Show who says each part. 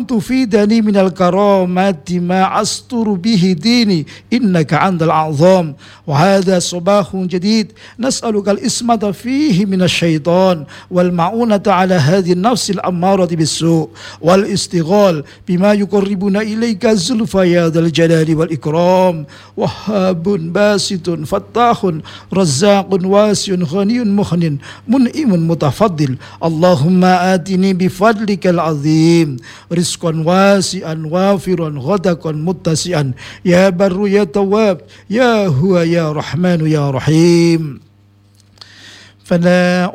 Speaker 1: تفيدني من الكرامات ما أستر به ديني إنك أنت الأعظم. وهذا صباح جديد نسألك الإسمة فيه من الشيطان والمعونة على هذه النفس الأمارة بالسوء والاستغلال بما يقربنا إليك الزلفى يا ذا الجلال والإكرام. وهاب باسط فتاح رزاق واسع غني مغن منعم متفضل. اللهم آتني بفضلك العظيم رزقا واسعا وافرا غدقا متسعا يا بر يا تواب يا هو يا رحمن يا رحيم. فلا